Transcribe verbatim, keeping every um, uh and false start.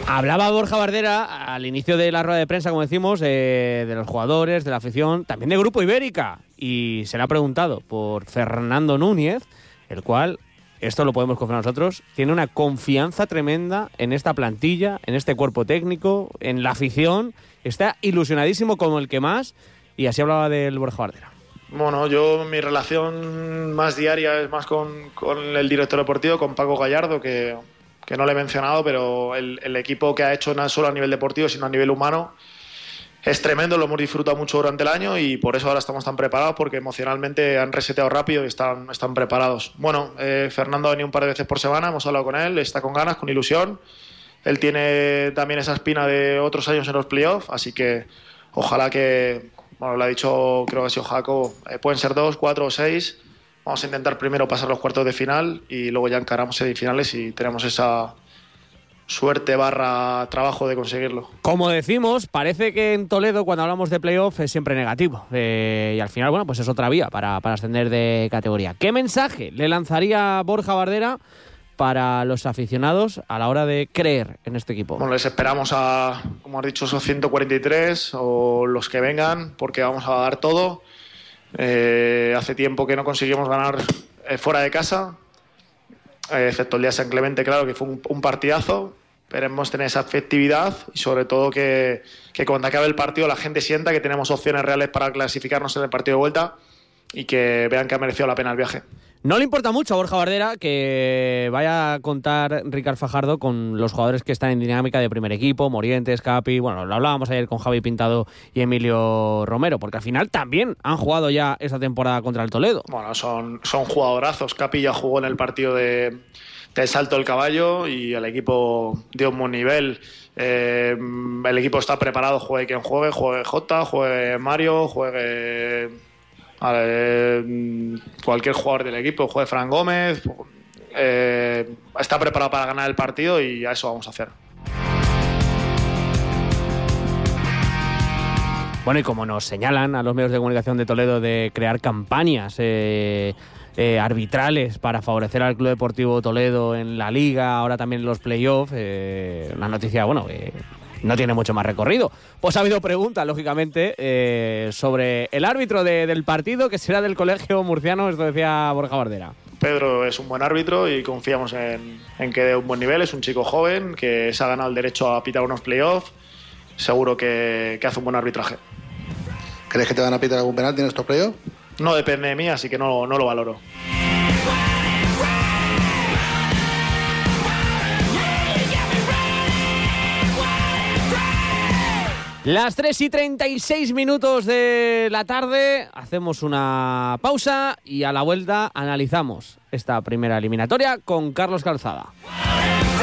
Hablaba Borja Bardera al inicio de la rueda de prensa, como decimos, eh, de los jugadores, de la afición, también de Grupo Ibérica. Y se le ha preguntado por Fernando Núñez, el cual, esto lo podemos confirmar nosotros, tiene una confianza tremenda en esta plantilla, en este cuerpo técnico, en la afición. Está ilusionadísimo como el que más. Y así hablaba del Borja Bardera. Bueno, yo mi relación más diaria es más con, con el director deportivo, con Paco Gallardo, que... que no le he mencionado, pero el, el equipo que ha hecho no solo a nivel deportivo, sino a nivel humano, es tremendo, lo hemos disfrutado mucho durante el año y por eso ahora estamos tan preparados, porque emocionalmente han reseteado rápido y están, están preparados. Bueno, eh, Fernando ha venido un par de veces por semana, hemos hablado con él, está con ganas, con ilusión. Él tiene también esa espina de otros años en los playoffs, así que ojalá que, bueno, lo ha dicho, creo que ha sido Jaco, eh, pueden ser dos, cuatro o seis. Vamos a intentar primero pasar los cuartos de final y luego ya encaramos semifinales y tenemos esa suerte barra trabajo de conseguirlo. Como decimos, parece que en Toledo cuando hablamos de playoff es siempre negativo eh, y al final, bueno, pues es otra vía para, para ascender de categoría. ¿Qué mensaje le lanzaría Borja Bardera para los aficionados a la hora de creer en este equipo? Bueno, les esperamos a, como has dicho, esos ciento cuarenta y tres o los que vengan, porque vamos a dar todo. Eh, hace tiempo que no conseguimos ganar eh, fuera de casa, eh, excepto el día de San Clemente, claro, que fue un, un partidazo. Esperemos tener esa efectividad y sobre todo que, que cuando acabe el partido la gente sienta que tenemos opciones reales para clasificarnos en el partido de vuelta y que vean que ha merecido la pena el viaje. No le importa mucho a Borja Bardera que vaya a contar Ricard Fajardo con los jugadores que están en dinámica de primer equipo, Morientes, Capi, bueno, lo hablábamos ayer con Javi Pintado y Emilio Romero, porque al final también han jugado ya esta temporada contra el Toledo. Bueno, son, son jugadorazos. Capi ya jugó en el partido de, del Salto del Caballo y el equipo dio un buen nivel. Eh, el equipo está preparado, juegue quien juegue, juegue Jota, juegue Mario, juegue... Eh, cualquier jugador del equipo, juegue Fran Gómez, eh, está preparado para ganar el partido y a eso vamos a hacer. Bueno, y como nos señalan a los medios de comunicación de Toledo de crear campañas eh, eh, arbitrales para favorecer al Club Deportivo Toledo en la Liga, ahora también en los playoffs, eh, una noticia, bueno, eh, no tiene mucho más recorrido. Pues ha habido preguntas, lógicamente, eh, sobre el árbitro de, del partido, que será del Colegio Murciano, esto decía Borja Bardera. Pedro es un buen árbitro y confiamos en, en que dé un buen nivel, es un chico joven que se ha ganado el derecho a pitar unos playoffs, seguro que, que hace un buen arbitraje. ¿Crees que te van a pitar algún penalti en estos playoffs? No depende de mí, así que no, no lo valoro. Las tres y treinta y seis minutos de la tarde, hacemos una pausa y a la vuelta analizamos esta primera eliminatoria con Carlos Calzada.